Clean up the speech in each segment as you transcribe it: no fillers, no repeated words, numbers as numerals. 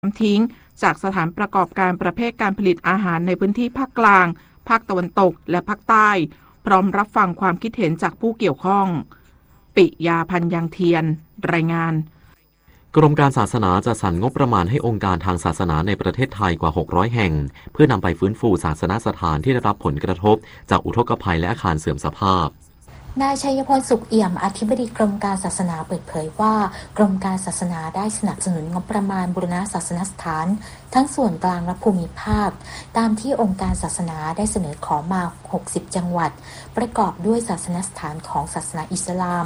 น้ำทิ้งจากสถานประกอบการประเภทการผลิตอาหารในพื้นที่ภาคกลางภาคตะวันตกและภาคใต้พร้อมรับฟังความคิดเห็นจากผู้เกี่ยวข้องปิยาพันธ์ยังเทียนรายงานกรมการศาสนาจะสรรงบประมาณให้องค์การทางศาสนาในประเทศไทยกว่า600แห่งเพื่อนำไปฟื้นฟูศาสนสถานที่ได้รับผลกระทบจากอุทกภัยและอาคารเสื่อมสภาพนายชัยพลสุขเอี่ยมอธิบดีกรมการศาสนาเปิดเผยว่ากรมการศาสนาได้สนับสนุนงบประมาณบูรณะศาสนสถานทั้งส่วนกลางและภูมิภาคตามที่องค์การศาสนาได้เสนอขอมา60จังหวัดประกอบด้วยศาสนสถานของศาสนาอิสลาม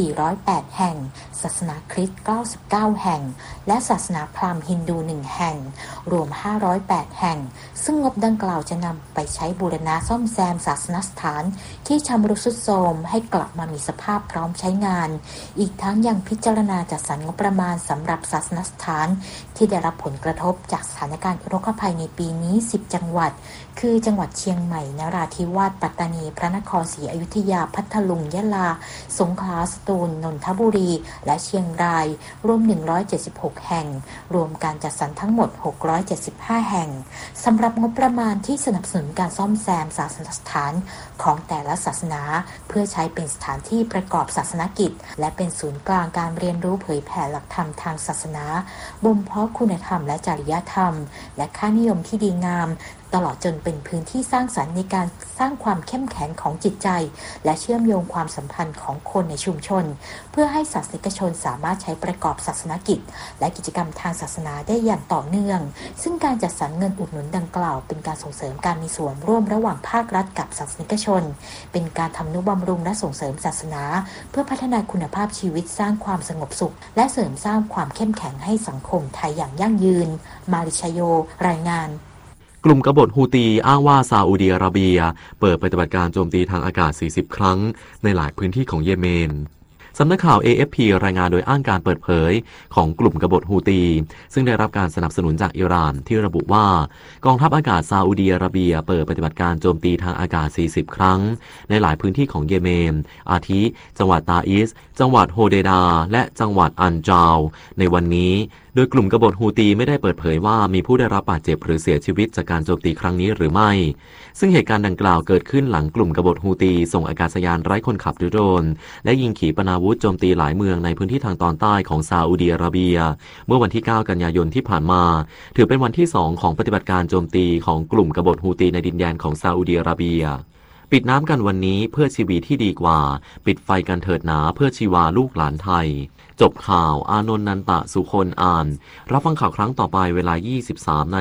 408แห่งศาสนาคริสต์99แห่งและศาสนาพราหมณ์ฮินดู1แห่งรวม508แห่งซึ่งงบดังกล่าวจะนำไปใช้บูรณะซ่อมแซมศาสนสถานที่ชำรุดทรุดโทรมให้กลับมามีสภาพพร้อมใช้งานอีกทั้งยังพิจารณาจัดสรรงบประมาณสำหรับศาสนสถานที่ได้รับผลกระทบจากสถานการณ์อุทกภัยในปีนี้10จังหวัดคือจังหวัดเชียงใหม่นราธิวาสปัตตานีพระนครศรีอยุธยาพัทลุงยะลาสงขลาสตูลนนทบุรีและเชียงรายรวม176แห่งรวมการจัดสรรทั้งหมด675แห่งสำหรับงบประมาณที่สนับสนุนการซ่อมแซมศาสนสถานของแต่ละศาสนาเพื่อใช้เป็นสถานที่ประกอบศาสนกิจและเป็นศูนย์กลางการเรียนรู้เผยแผ่หลักธรรมทางศาสนาบ่มเพาะคุณธรรมและจริยธรรมและค่านิยมที่ดีงามตลอดจนเป็นพื้นที่สร้างสรรค์ในการสร้างความเข้มแข็งของจิตใจและเชื่อมโยงความสัมพันธ์ของคนในชุมชนเพื่อให้ศาสนิกชนสามารถใช้ประกอบศาสนกิจและกิจกรรมทางศาสนาได้อย่างต่อเนื่องซึ่งการจัดสรรเงินอุดหนุนดังกล่าวเป็นการส่งเสริมการมีส่วนร่วมระหว่างภาครัฐกับศาสนิกชนเป็นการทำนุบำรุงและส่งเสริมศาสนาเพื่อพัฒนาคุณภาพชีวิตสร้างความสงบสุขและเสริมสร้างความเข้มแข็งให้สังคมไทยอย่างยั่งยืนมาริชโยรายงานกลุ่มกบฏฮูตีอ้างว่าซาอุดิอาระเบียเปิดปฏิบัติการโจมตีทางอากาศ40ครั้งในหลายพื้นที่ของเยเมนสำนักข่าว AFP รายงานโดยอ้างการเปิดเผยของกลุ่มกบฏฮูตีซึ่งได้รับการสนับสนุนจากอิหร่านที่ระบุว่ากองทัพอากาศซาอุดิอาระเบียเปิดปฏิบัติการโจมตีทางอากาศ40ครั้งในหลายพื้นที่ของเยเมนอาทิจังหวัดตาอิสจังหวัดโฮเดดาและจังหวัดอันจาวในวันนี้โดยกลุ่มกบฏฮูตีไม่ได้เปิดเผยว่ามีผู้ได้รับบาดเจ็บหรือเสียชีวิตจากการโจมตีครั้งนี้หรือไม่ซึ่งเหตุการณ์ดังกล่าวเกิดขึ้นหลังกลุ่มกบฏฮูตีส่งอากาศยานไร้คนขับหรือโดรนและยิงขีปนาวุธโจมตีหลายเมืองในพื้นที่ทางตอนใต้ของซาอุดิอาระเบียเมื่อวันที่9กันยายนที่ผ่านมาถือเป็นวันที่2ของปฏิบัติการโจมตีของกลุ่มกบฏฮูตีในดินแดนของซาอุดิอาระเบียปิดน้ำกันวันนี้เพื่อชีวิตที่ดีกว่าปิดไฟกันเถิดหนาเพื่อชีวาลูกหลานไทยจบข่าวอานนท์นันตะสุคนอ่านรับฟังข่าวครั้งต่อไปเวลา 23:00 น.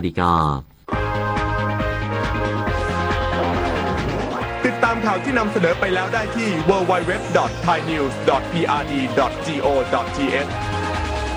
ติดตามข่าวที่นำเสนอไปแล้วได้ที่ www.thainews.prd.go.th